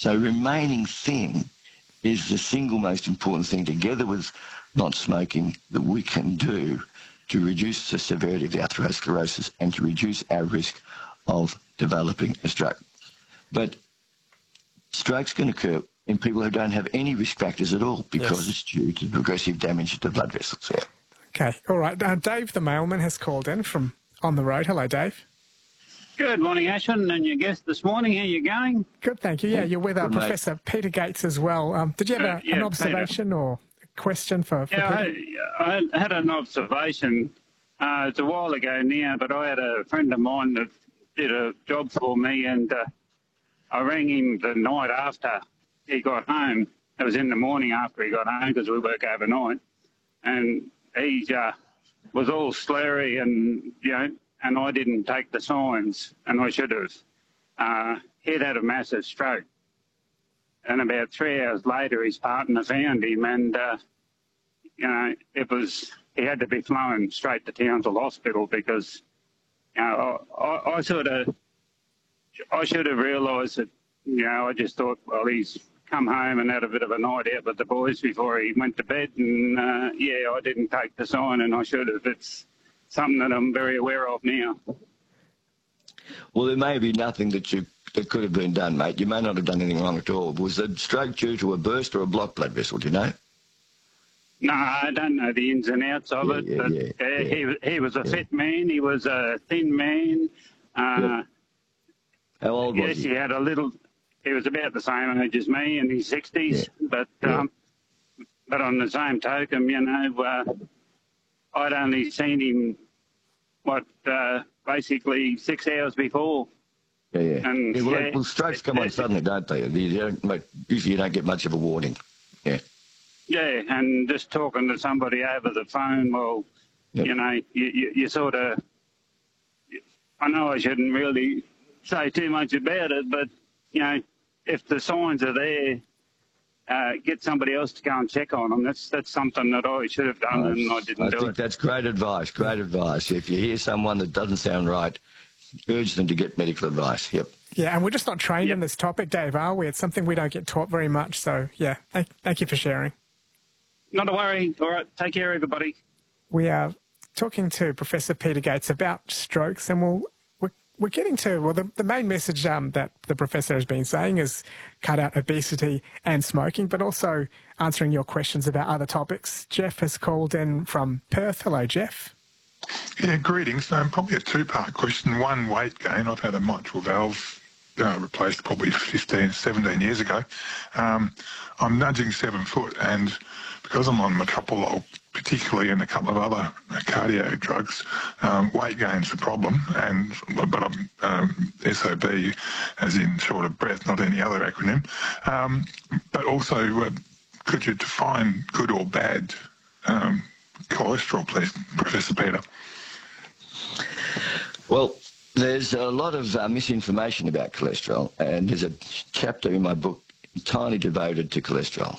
So remaining thin is the single most important thing, together with not smoking, that we can do to reduce the severity of the atherosclerosis and to reduce our risk of developing a stroke. But strokes can occur in people who don't have any risk factors at all because it's due to progressive damage to the blood vessels. Yeah. Okay, all right. Dave the mailman has called in from On the Road. Hello, Dave. Good morning, Ashwin, and your guest this morning. How you going? Good, thank you. Yeah, you're with Professor Peter Gates as well. Did you have an observation Peter. Or a question for Peter? I had an observation. It's a while ago now, but I had a friend of mine that did a job for me, and I rang him the night after he got home. It was in the morning after he got home because we work overnight, and he was all slurry and, and I didn't take the signs, and I should have. He'd had a massive stroke. And about 3 hours later, his partner found him, and, he had to be flown straight to Townsville Hospital because, I should have realised that, I just thought, well, he's come home and had a bit of a night out with the boys before he went to bed, and, I didn't take the sign, and I should have. It's something that I'm very aware of now. Well, there may be nothing that could have been done, mate. You may not have done anything wrong at all. Was the stroke due to a burst or a blocked blood vessel, do you know? No, I don't know the ins and outs of it, but he was a fit man. He was a thin man. How old was he? He had he was about the same age as me, in his 60s, but on the same token, I'd only seen him, basically 6 hours before. And, well, strokes come on suddenly, don't they? Usually you don't get much of a warning. Yeah. Yeah, and just talking to somebody over the phone, well, you sort of... I know I shouldn't really say too much about it, but, if the signs are there, get somebody else to go and check on them. That's something that I should have done, and I didn't do it. I think that's great advice, great advice. If you hear someone that doesn't sound right, urge them to get medical advice. Yep. Yeah, and we're just not trained in this topic, Dave, are we? It's something we don't get taught very much. So, yeah, thank you for sharing. Not to worry. All right, take care, everybody. We are talking to Professor Peter Gates about strokes, and we're getting to, well, the main message that the professor has been saying is cut out obesity and smoking, but also answering your questions about other topics. Jeff has called in from Perth. Hello, Jeff. Yeah, greetings. Probably a two-part question. One, weight gain. I've had a mitral valve replaced probably 15, 17 years ago. I'm nudging 7 foot, and because I'm on metoprolol, particularly and a couple of other cardio drugs, weight gain's a problem. But I'm SOB, as in short of breath, not any other acronym. But also, could you define good or bad cholesterol, please, Professor Peter? Well, there's a lot of misinformation about cholesterol, and there's a chapter in my book entirely devoted to cholesterol.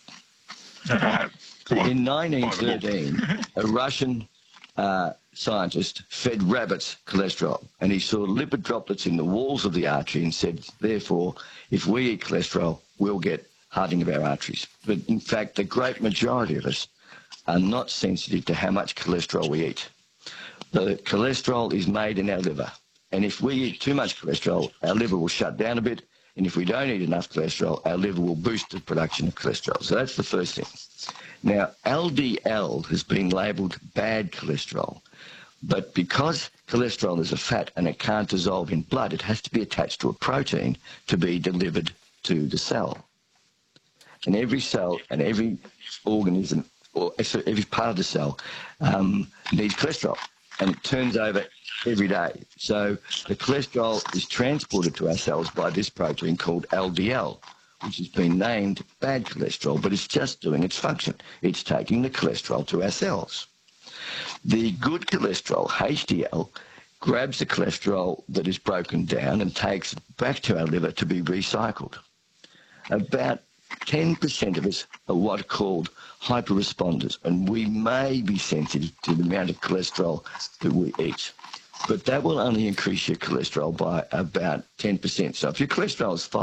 In 1913, a Russian scientist fed rabbits cholesterol, and he saw lipid droplets in the walls of the artery and said, therefore, if we eat cholesterol, we'll get hardening of our arteries. But in fact, the great majority of us are not sensitive to how much cholesterol we eat. The cholesterol is made in our liver, and if we eat too much cholesterol, our liver will shut down a bit, and if we don't eat enough cholesterol, our liver will boost the production of cholesterol. So that's the first thing. Now, LDL has been labelled bad cholesterol, but because cholesterol is a fat and it can't dissolve in blood, it has to be attached to a protein to be delivered to the cell. And every cell and every organism, or every part of the cell, needs cholesterol, and it turns over every day. So the cholesterol is transported to our cells by this protein called LDL, which has been named bad cholesterol, but it's just doing its function. It's taking the cholesterol to our cells. The good cholesterol, HDL, grabs the cholesterol that is broken down and takes it back to our liver to be recycled. About 10% of us are what are called hyperresponders, and we may be sensitive to the amount of cholesterol that we eat. But that will only increase your cholesterol by about 10%. So if your cholesterol is 5,